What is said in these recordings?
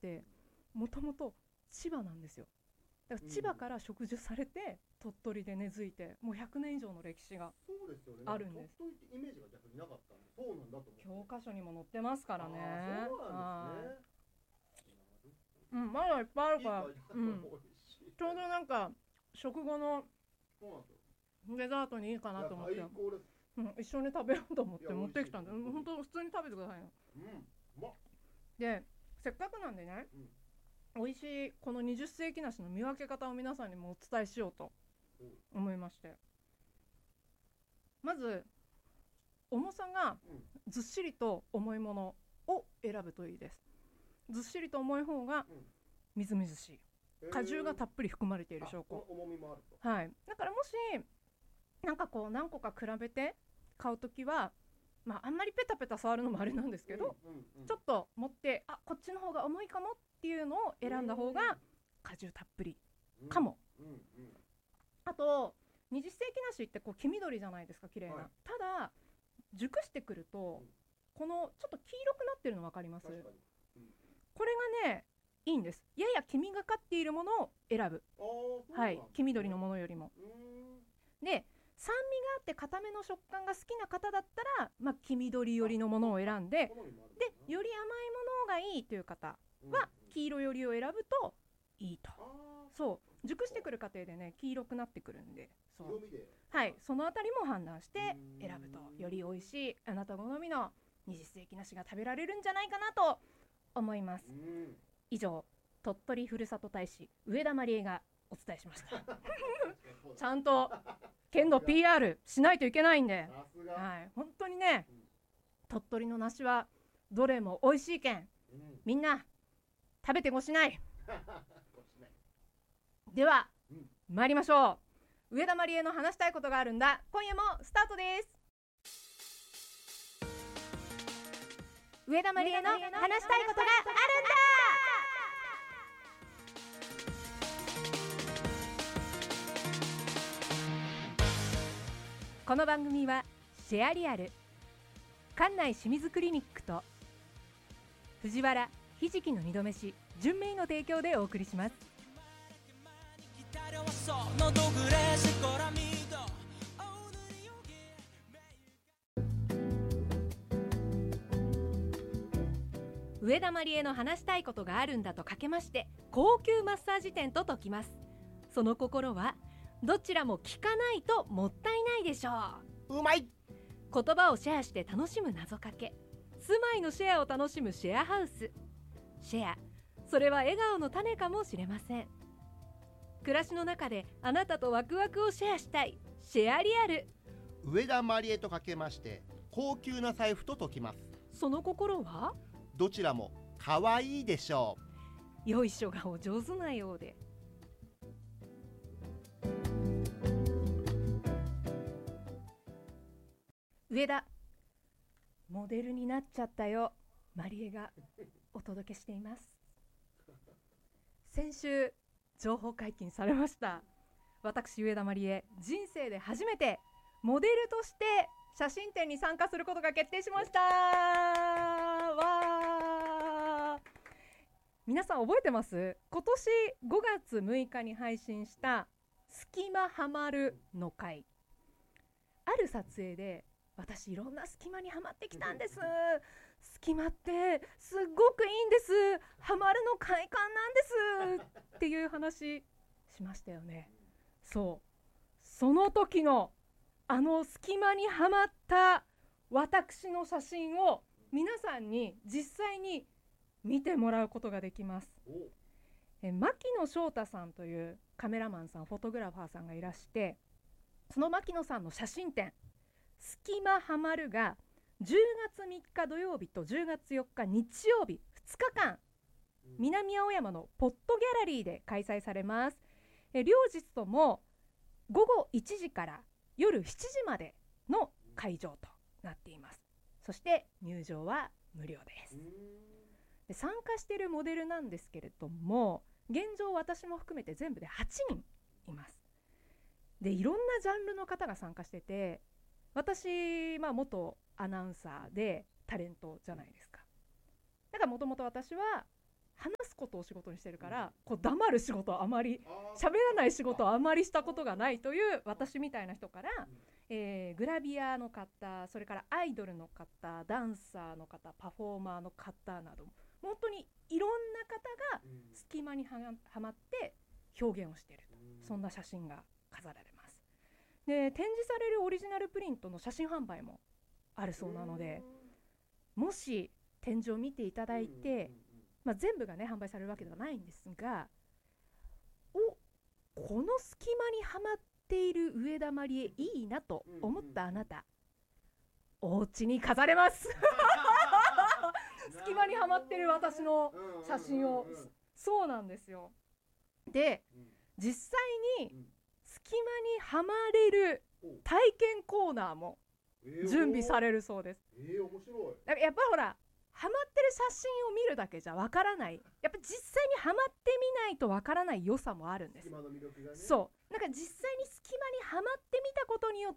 ってもともと千葉なんですよ。だから千葉から植樹されて鳥取で根付いてもう100年以上の歴史があるんです。 鳥取ってイメージが逆になかったんで、そうなんだと思って。 教科書にも載ってますからね。 そうなんですね。 うん、まだいっぱいあるから、 いいちょうどなんか食後のデザートにいいかなと思って、一緒に食べようと思って持ってきたんで、本当普通に食べてくださいよ。で、せっかくなんでね、美味しいこの20世紀梨の見分け方を皆さんにもお伝えしようと思いまして、まず重さがずっしりと重いものを選ぶといいです。ずっしりと重い方がみずみずしい、果汁がたっぷり含まれている証拠。はい、だからもしなんかこう何個か比べて買うときは、あんまりペタペタ触るのもあれなんですけど、ちょっと持ってこっちの方が重いかもっていうのを選んだ方が果汁たっぷりかも。あと20世紀梨ってこう黄緑じゃないですか、綺麗な、ただ熟してくるとこのちょっと黄色くなってるの分かります？これがねいいんです。やや黄みがかっているものを選ぶ。はい、黄緑のものよりも。で、酸味があって固めの食感が好きな方だったら、黄緑寄りのものを選んで、でより甘いものがいいという方は黄色寄りを選ぶといいと。そう熟してくる過程でね黄色くなってくるんで、はい、そのあたりも判断して選ぶとより美味しいあなた好みの20世紀梨が食べられるんじゃないかなと思います。以上、鳥取ふるさと大使上田まりえがお伝えしましたちゃんと県の PR しないといけないんで、はい、本当にね、鳥取の梨はどれも美味しいけん、みんな食べてごしないでは、参りましょう。上田まりえの話したいことがあるんだ、今夜もスタートです。上田まりえの話したいことがあるんだ。この番組はシェアリアル、館内清水クリニックと藤原ひじきの二度飯純明の提供でお送りします。上田まりえの話したいことがあるんだとかけまして、高級マッサージ店と解きます。その心はどちらも聞かないともったいないでしょう。 うまい。 言葉をシェアして楽しむ謎かけ、住まいのシェアを楽しむシェアハウス。シェア、それは笑顔の種かもしれません。暮らしの中であなたとワクワクをシェアしたいシェアリアル。 上田まりえとかけまして高級な財布と解きます。 その心はどちらも可愛いでしょう。よいしょがお上手なようで。上田モデルになっちゃったよ、まりえがお届けしています。先週情報解禁されました。私上田まりえ、人生で初めてモデルとして写真展に参加することが決定しました。わー、皆さん覚えてます？今年5月6日に配信した隙間ハマるの回、ある撮影で私いろんな隙間にはまってきたんです。隙間ってすっごくいいんです、ハマるの快感なんですっていう話しましたよね。そう、その時のあの隙間にはまった私の写真を皆さんに実際に見てもらうことができます。牧野翔太さんというカメラマンさん、フォトグラファーさんがいらして、その牧野さんの写真展隙間ハマるが10月3日土曜日と10月4日日曜日2日間、南青山のポットギャラリーで開催されます。両日とも午後1時から夜7時までの会場となっています。そして入場は無料です。で、参加しているモデルなんですけれども、現状私も含めて全部で8人います。で、いろんなジャンルの方が参加してて、私、元アナウンサーでタレントじゃないですか。だからもともと私は話すことを仕事にしてるから、こう黙る仕事はあまり喋らない仕事はあまりしたことがないという私みたいな人から、グラビアの方、それからアイドルの方、ダンサーの方、パフォーマーの方など本当にいろんな方が隙間にはまって表現をしていると、そんな写真が飾られます。で、展示されるオリジナルプリントの写真販売もあるそうなので、もし展示を見ていただいて、全部がね販売されるわけではないんですが、この隙間にはまっている上田まりえいいなと思ったあなた、お家に飾れます隙間にはまってる私の写真を、そうなんですよ。で、実際に隙間にはまれる体験コーナーも準備されるそうです。 面白い。 やっぱほら、ハマってる写真を見るだけじゃわからない、やっぱ実際にハマってみないとわからない良さもあるんです。 隙間の魅力がね。 そう、なんか実際に隙間にはまってみたことによって、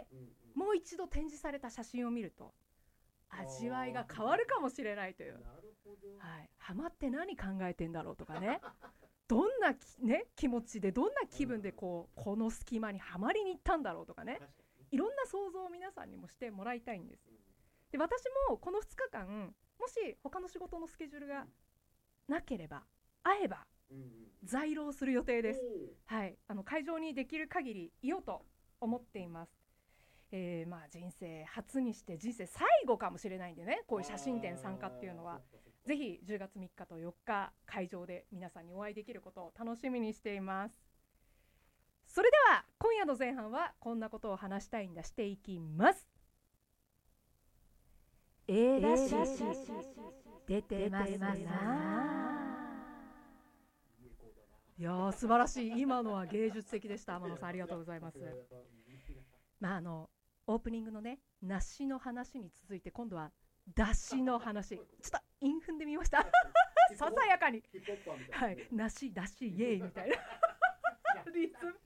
もう一度展示された写真を見ると味わいが変わるかもしれないという。 なるほど。 はい、ハマって何考えてんだろうとかねどんな気持ちでどんな気分でこの隙間にはまりに行ったんだろうとかね、いろんな想像を皆さんにもしてもらいたいんです。で、私もこの2日間、もし他の仕事のスケジュールがなければ、会えば在労する予定です。はい、会場にできる限りいようと思っています。人生初にして人生最後かもしれないんでね、こういう写真展参加っていうのはぜひ10月3日と4日会場で皆さんにお会いできることを楽しみにしています。それでは今夜の前半はこんなことを話したいんだしていきます。だし出てますな。いや素晴らしい、今のは芸術的でした。天野さんありがとうございます。オープニングのね梨の話に続いて今度はだしの話、ちょっと韻踏んでみましたささやかに、はい、梨だしイエーイみたいなリズム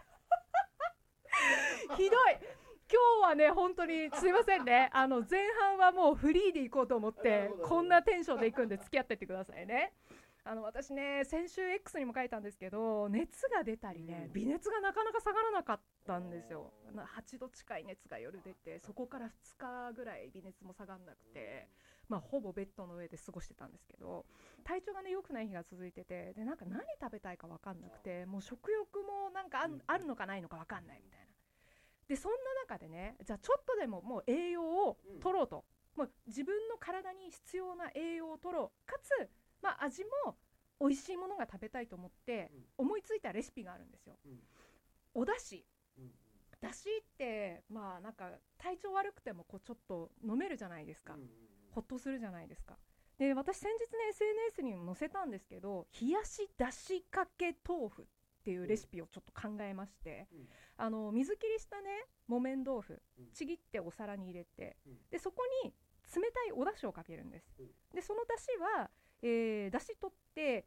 ひどい。今日はね本当にすいませんね、前半はもうフリーでいこうと思ってこんなテンションでいくんで付き合ってってくださいね。私ね先週 X にも書いたんですけど、熱が出たりね、微熱がなかなか下がらなかったんですよ。8度近い熱が夜出て、そこから2日ぐらい微熱も下がらなくて、ほぼベッドの上で過ごしてたんですけど、体調がね良くない日が続いてて、でなんか何食べたいか分かんなくて、もう食欲もなんかあるのかないのか分かんないみたいな。でそんな中でね、じゃあちょっとでももう栄養を取ろうと、もう自分の体に必要な栄養を取ろう、かつ味も美味しいものが食べたいと思って思いついたレシピがあるんですよ。おだし、だしってなんか体調悪くてもちょっと飲めるじゃないですか。ほっとするじゃないですか。で私先日ね SNS にも載せたんですけど、冷やしだしかけ豆腐っていうレシピをちょっと考えまして、水切りしたね木綿豆腐ちぎってお皿に入れて、でそこに冷たいおだしをかけるんです。でそのだしはだし取って、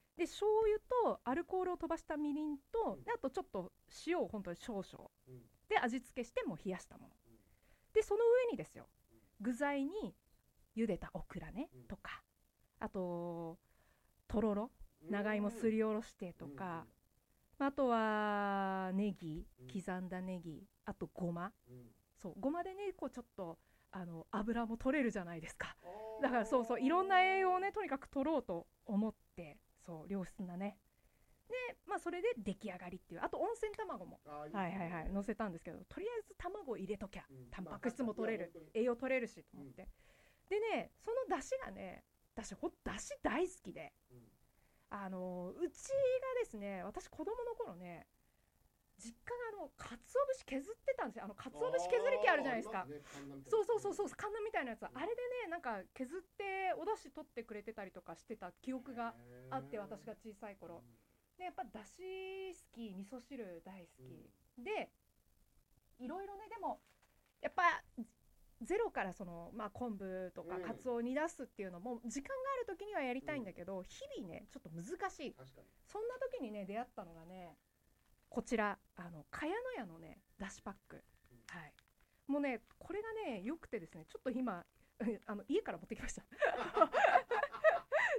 で醤油とアルコールを飛ばしたみりんと、であとちょっと塩を本当に少々で味付けしても冷やしたもので、その上にですよ、具材に茹でたオクラねとか、あととろろ、長芋すりおろしてとか、あとはネギ、刻んだネギ、あとごま、そうごまでねちょっと油も取れるじゃないですか。だからそういろんな栄養をねとにかく取ろうと思って、そう良質なねで、それで出来上がりっていう。あと温泉卵も乗せたんですけど、とりあえず卵入れときゃタンパク質も取れる、栄養取れるしと思って、でねその出汁がね、私出汁大好きで、うちがですね、私子供の頃ね実家が鰹節削ってたんですよ。鰹節削り器あるじゃないですか。そうカンナみたいなやつ、あれでねなんか削ってお出汁取ってくれてたりとかしてた記憶があって、私が小さい頃で、やっぱだし好き、味噌汁大好きで、いろいろね、でもやっぱゼロから昆布とかカツオを煮出すっていうのも時間がある時にはやりたいんだけど、日々ねちょっと難しい。そんな時にね出会ったのがね、こちら茅野屋のねだしパック、もうねこれがね良くてですね、ちょっと今家から持ってきましたち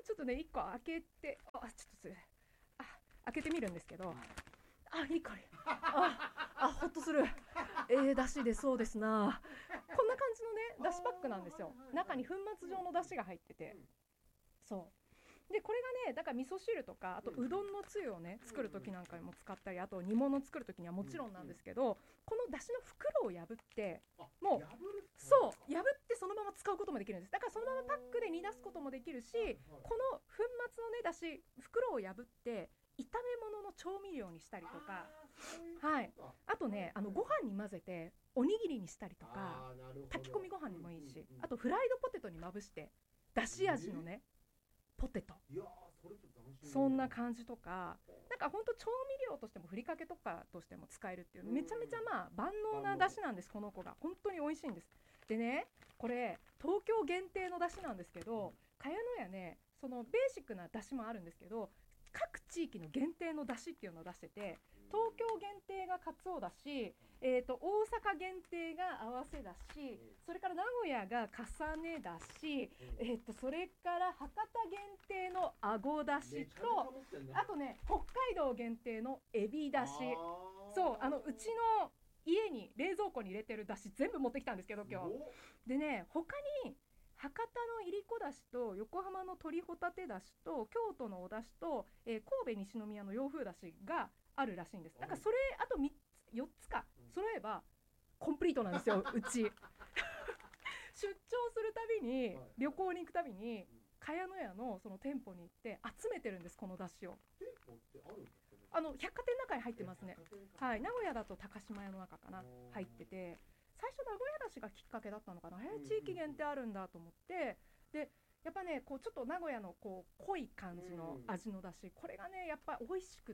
ちょっとね1個開けて開けてみるんですけど、いい香り、ほっとする。だしでそうですな。こんな感じのねだしパックなんですよ。中に粉末状のだしが入ってて、そうでこれがねだから味噌汁とかあとうどんのつゆをね作る時なんかにも使ったり、あと煮物作る時にはもちろんなんですけど、このだしの袋を破ってもう破ってそのまま使うこともできるんです。だからそのままパックで煮出すこともできるし、この粉末のねだし袋を破って炒め物の調味料にしたりとか、あとねご飯に混ぜておにぎりにしたりとか、炊き込みご飯にもいいし、あとフライドポテトにまぶしてだし味のねポテト、そんな感じとか、なんかほんと調味料としてもふりかけとかとしても使えるっていう、めちゃめちゃ万能なだしなんです。この子が本当に美味しいんです。でねこれ東京限定のだしなんですけど、茅野屋ねそのベーシックなだしもあるんですけど、各地域の限定のだしっていうのを出してて、東京限定がかつおだし、大阪限定が合わせだし、それから名古屋が重ねだし、それから博多限定のあごだしと、あとね北海道限定のエビだし、そううちの家に冷蔵庫に入れてるだし全部持ってきたんですけど今日でね、他に博多のいりこだしと横浜の鶏ホタテだしと京都のおだしと、神戸西宮の洋風だしがあるらしいんです。だからそれあと4つか揃えばコンプリートなんですようち出張するたびに旅行に行くたびに茅野屋のその店舗に行って集めてるんです、このだしを。百貨店の中に入ってますね。名古屋だと高島屋の中かな入ってて、最初名古屋だしがきっかけだったのかな。地域限定あるんだと思って、でやっぱねこうちょっと名古屋のこう濃い感じの味のだし、これがねやっぱ美味しくって、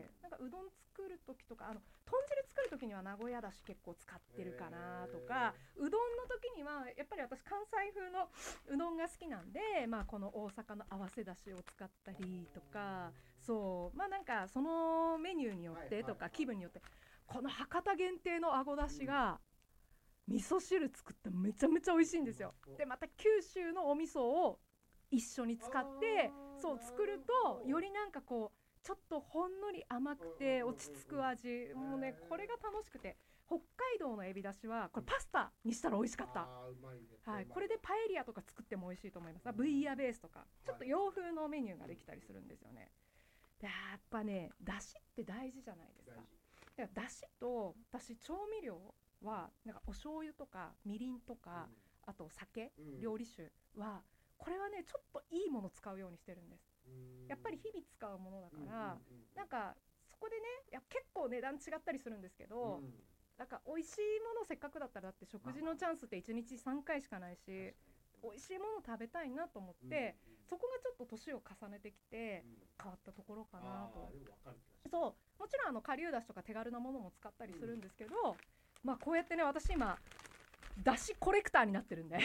なんかうどん作る時とか豚汁作る時には名古屋だし結構使ってるかなとか、うどんの時にはやっぱり私関西風のうどんが好きなんで、この大阪の合わせだしを使ったりとか、そうなんかそのメニューによってとか気分によって、この博多限定のあごだしが味噌汁作ってめちゃめちゃ美味しいんですよ。でまた九州のお味噌を一緒に使って作るとよりなんかこうちょっとほんのり甘くて落ち着く味、もうねこれが楽しくて、北海道のエビだしはこれパスタにしたら美味しかった。これでパエリアとか作っても美味しいと思います。ブイヤベースとかちょっと洋風のメニューができたりするんですよね。でやっぱねだしって大事じゃないですか。だしと私調味料はなんかお醤油とかみりんとか、あと酒、料理酒はこれはねちょっといいもの使うようにしてるんです。やっぱり日々使うものだから、なんかそこでね結構値段違ったりするんですけど、なんか美味しいものせっかくだったら、だって食事のチャンスって1日3回しかないし、美味しいもの食べたいなと思って、そこがちょっと年を重ねてきて変わったところかなと。そうもちろん顆粒だしとか手軽なものも使ったりするんですけど、こうやってね私今だしコレクターになってるんで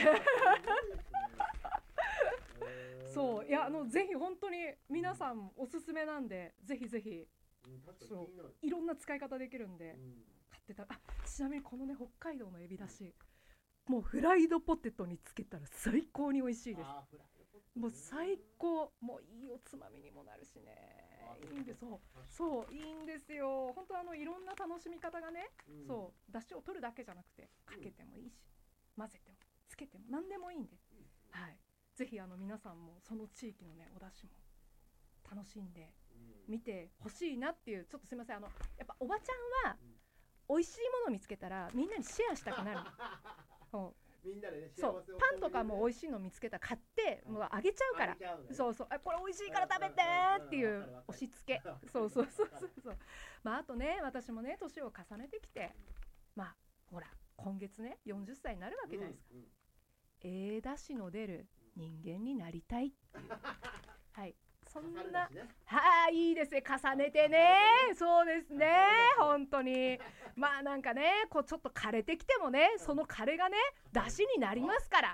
そういやぜひ本当に皆さんおすすめなんで、ぜひぜひ、いろんな使い方できるんで買ってたら。ちなみにこのね北海道のエビだし、もうフライドポテトにつけたら最高に美味しいです。もう最高、もういいおつまみにもなるしね、いいんですそういいんですよ。本当いろんな楽しみ方がね、だしを取るだけじゃなくてかけてもいいし、混ぜてもつけても何でもいいんで、ぜひ皆さんもその地域のねおだしも楽しんで見てほしいなっていう。ちょっとすいません、やっぱおばちゃんは美味しいもの見つけたらみんなにシェアしたくなるみんなでね、パンとかも美味しいの見つけたら買ってもうあげちゃうから、これ美味しいから食べてっていう押し付けあとね私もね年を重ねてきて、ほら今月ね40歳になるわけじゃないですか。だしの出る人間になりたいっていうそんな、いいですね、重ねてね、そうですね、本当になんかねこうちょっと枯れてきてもね、その枯れがね出汁になりますから、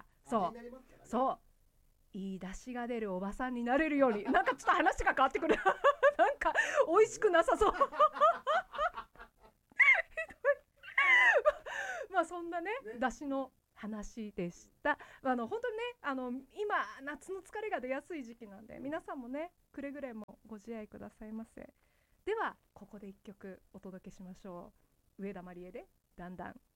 いい出汁が出るおばさんになれるようになんかちょっと話が変わってくるなんか美味しくなさそうそんなね出汁の話でした。本当にね、今夏の疲れが出やすい時期なんで、皆さんもねくれぐれもご自愛くださいませ。ではここで一曲お届けしましょう。上田まりえでだんだん。